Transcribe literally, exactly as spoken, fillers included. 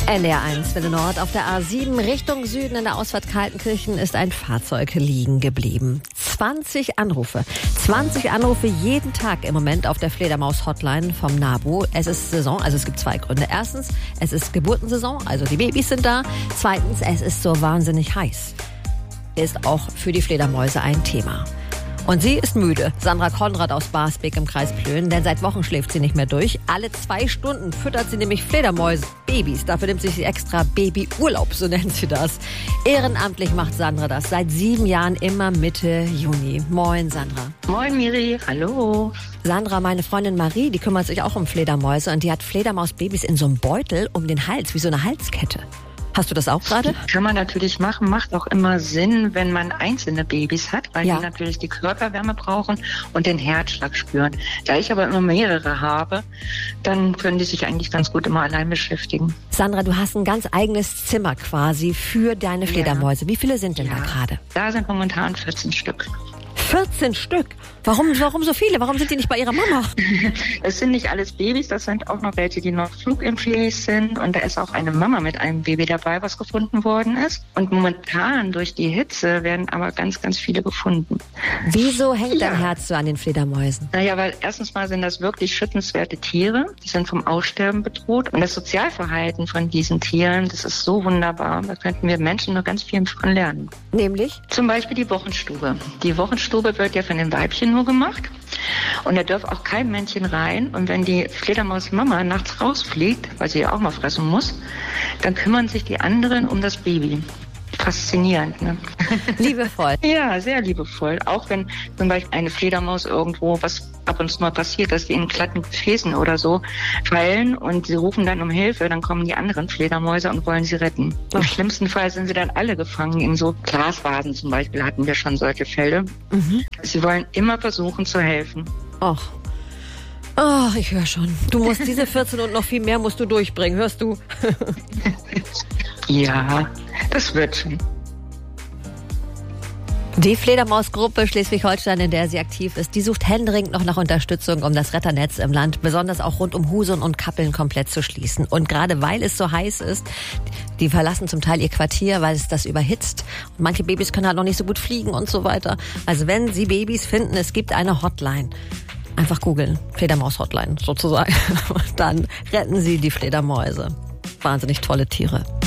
N D R eins, Welle Nord. Auf der A sieben Richtung Süden in der Ausfahrt Kaltenkirchen ist ein Fahrzeug liegen geblieben. zwanzig Anrufe. zwanzig Anrufe jeden Tag im Moment auf der Fledermaus-Hotline vom NABU. Es ist Saison, also es gibt zwei Gründe. Erstens, es ist Geburtensaison, also die Babys sind da. Zweitens, es ist so wahnsinnig heiß. Ist auch für die Fledermäuse ein Thema. Und sie ist müde. Sandra Konrad aus Barsbek im Kreis Plön, denn seit Wochen schläft sie nicht mehr durch. Alle zwei Stunden füttert sie nämlich Fledermäuse, Babys. Dafür nimmt sie sich extra Babyurlaub, so nennt sie das. Ehrenamtlich macht Sandra das seit sieben Jahren immer Mitte Juni. Moin, Sandra. Moin, Miri. Hallo. Sandra, meine Freundin Marie, die kümmert sich auch um Fledermäuse und die hat Fledermausbabys in so einem Beutel um den Hals, wie so eine Halskette. Hast du das auch gerade? Kann man natürlich machen, macht auch immer Sinn, wenn man einzelne Babys hat, weil ja. die natürlich die Körperwärme brauchen und den Herzschlag spüren. Da ich aber immer mehrere habe, dann können die sich eigentlich ganz gut immer allein beschäftigen. Sandra, du hast ein ganz eigenes Zimmer quasi für deine Fledermäuse. Ja. Wie viele sind denn ja. da gerade? Da sind momentan vierzehn Stück. vierzehn Stück? Warum, warum so viele? Warum sind die nicht bei ihrer Mama? Es sind nicht alles Babys, das sind auch noch welche, die noch flugempfähig sind. Und da ist auch eine Mama mit einem Baby dabei, was gefunden worden ist. Und momentan durch die Hitze werden aber ganz, ganz viele gefunden. Wieso hängt ja. dein Herz so an den Fledermäusen? Naja, weil erstens mal sind das wirklich schützenswerte Tiere. Die sind vom Aussterben bedroht. Und das Sozialverhalten von diesen Tieren, das ist so wunderbar. Da könnten wir Menschen noch ganz viel von lernen. Nämlich? Zum Beispiel die Wochenstube. Die Wochenstube wird ja von den Weibchen nur gemacht. Und da darf auch kein Männchen rein. Und wenn die Fledermausmama nachts rausfliegt, weil sie ja auch mal fressen muss, dann kümmern sich die anderen um das Baby. Faszinierend, ne? Liebevoll. Ja, sehr liebevoll. Auch wenn zum Beispiel eine Fledermaus irgendwo, was ab und zu mal passiert, dass die in glatten Gefäßen oder so fallen und sie rufen dann um Hilfe, dann kommen die anderen Fledermäuse und wollen sie retten. Ach. Im schlimmsten Fall sind sie dann alle gefangen. In so Glasvasen zum Beispiel hatten wir schon solche Fälle. Mhm. Sie wollen immer versuchen zu helfen. Ach. Oh, ich höre schon. Du musst diese vierzehn und noch viel mehr musst du durchbringen, hörst du? Ja, das wird schon. Die Fledermausgruppe Schleswig-Holstein, in der sie aktiv ist, die sucht händeringend noch nach Unterstützung, um das Retternetz im Land, besonders auch rund um Husum und Kappeln, komplett zu schließen. Und gerade weil es so heiß ist, die verlassen zum Teil ihr Quartier, weil es das überhitzt. Und manche Babys können halt noch nicht so gut fliegen und so weiter. Also wenn Sie Babys finden, es gibt eine Hotline. Einfach googeln, Fledermaus-Hotline sozusagen. Dann retten Sie die Fledermäuse. Wahnsinnig tolle Tiere.